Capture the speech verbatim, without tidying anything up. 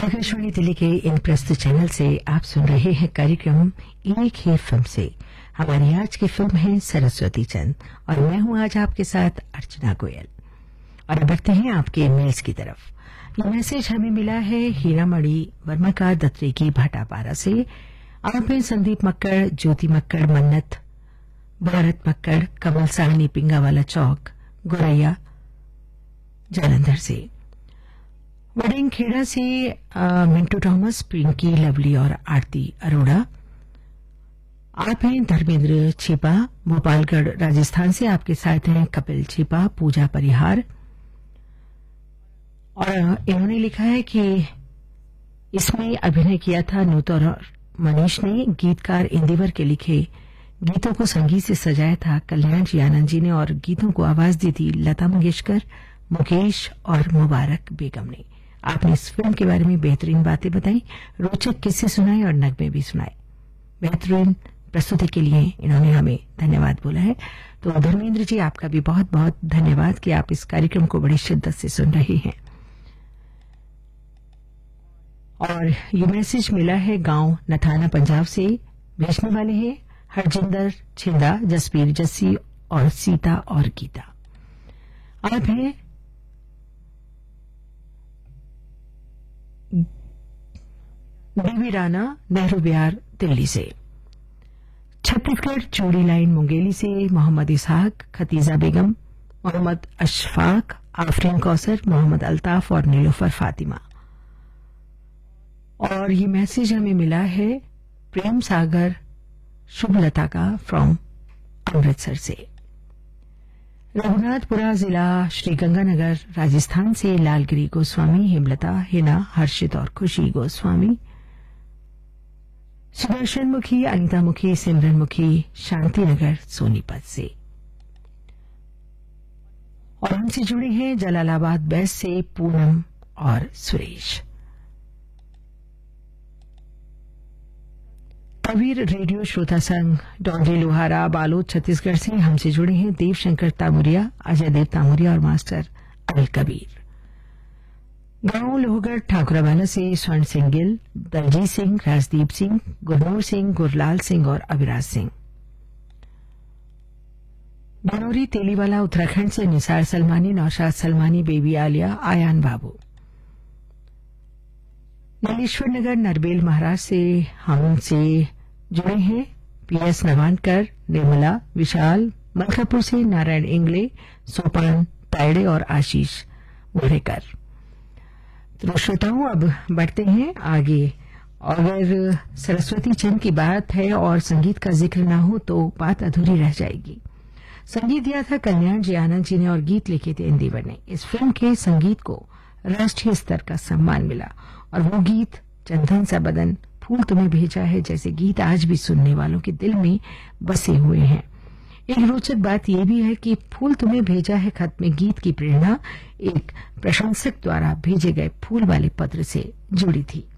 आकाशवाणी दिल्ली के इन प्रस्तुत चैनल से आप सुन रहे हैं कार्यक्रम एक ही फिल्म से। हमारी आज की फिल्म है सरस्वती चंद और मैं हूं आज आपके साथ अर्चना गोयल। और अब बढ़ते हैं आपके मेल्स की तरफ। ये मैसेज हमें मिला है हीरामणि वर्मा का दत्रे की भाटापारा से। आप हैं संदीप मक्कड़, ज्योति मक्कड़, मन्नत, भारत मक्कड़, कमल साहनी, पिंगावाला चौक, गोरैया जालंधर से। वडिंग खेड़ा से आ, मिंटू थॉमस, पिंकी, लवली और आरती अरोड़ा। आप हैं धर्मेंद्र छिपा, भोपालगढ़ राजस्थान से। आपके साथ हैं कपिल छिपा, पूजा परिहार। और इन्होंने लिखा है कि इसमें अभिनय किया था नूत और मनीष ने। गीतकार इंदिवर के लिखे गीतों को संगीत से सजाया था कल्याण जी आनंद जी ने और गीतों को आवाज दी थी लता मंगेशकर, मुकेश और मुबारक बेगम ने। आपने इस फिल्म के बारे में बेहतरीन बातें बताई, रोचक किस्से सुनाए और नगमे भी सुनाए। बेहतरीन प्रस्तुति के लिए इन्होंने हमें धन्यवाद बोला है। तो धर्मेंद्र जी, आपका भी बहुत बहुत धन्यवाद कि आप इस कार्यक्रम को बड़ी शिद्दत से सुन रहे हैं। और ये मैसेज मिला है गांव नथाना पंजाब से। भेजने वाले हैं हरजिंदर छिंदा, जसबीर जस्सी और सीता और गीता। आप हैं देवी राना, नेहरू बिहार दिल्ली से। छत्तीसगढ़ चूड़ी लाइन मुंगेली से मोहम्मद इसहाक, खतीजा बेगम, मोहम्मद अशफाक, आफरीन कौसर, मोहम्मद अल्ताफ और नीलोफर फातिमा। और ये मैसेज हमें मिला है प्रेम सागर शुभलता का फ्रॉम अमृतसर से। रघुनाथपुरा जिला श्रीगंगानगर राजस्थान से लालगिरी गोस्वामी, हेमलता, हिना, हर्षित और खुशी गोस्वामी। सुदर्शन मुखी, अनिता मुखी, सिमरन मुखी, शांतिनगर सोनीपत से। और हमसे जुड़े हैं जलालाबाद बेस्ट से पूनम और सुरेश। कबीर रेडियो श्रोता संघ डॉन्डी लोहारा बालोद छत्तीसगढ़ से हमसे जुड़े हैं देवशंकर तामुरिया, अजय देव तामुरिया और मास्टर अनिल कबीर। गांव लोहगढ़ ठाकुरावाला से स्वर्ण सिंह गिल, दलजीत सिंह, राजदीप सिंह, गुरनूर सिंह, गुरलाल सिंह और अविराज सिंह। बनौरी तेलीवाला उत्तराखंड से निसार सलमानी, नौशाद सलमानी, बेबी आलिया, आयान बाबू। नलेश्वर नगर नरबेल महाराज से हमसे जुड़े हैं पीएस नवानकर, निर्मला, विशाल। मलकापुर से नारायण इंगले, सोपान तायड़े और आशीष मुरेकर। तो श्रोताओं, अब बढ़ते हैं आगे। अगर सरस्वती चंद की बात है और संगीत का जिक्र ना हो तो बात अधूरी रह जाएगी। संगीत दिया था कल्याण जी आनंद जी ने और गीत लिखे थे इंदिवर ने। इस फिल्म के संगीत को राष्ट्रीय स्तर का सम्मान मिला और वो गीत चंदन सा बदन, फूल तुम्हें भेजा है जैसे गीत आज भी सुनने वालों के दिल में बसे हुए हैं। एक रोचक बात यह भी है कि फूल तुम्हें भेजा है खत में गीत की प्रेरणा एक प्रशंसक द्वारा भेजे गए फूल वाले पत्र से जुड़ी थी।